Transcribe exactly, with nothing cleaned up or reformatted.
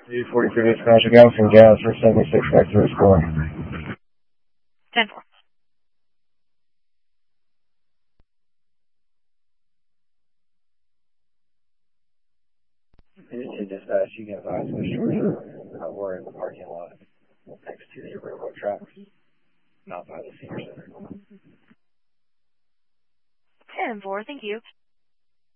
two forty-three dispatch, a guy from Gas for seventy-six back to the score. ten four. In dispatch, you can advise West Georgia. Uh, we're in the parking lot next to the railroad tracks, not by the senior center. ten four, thank you.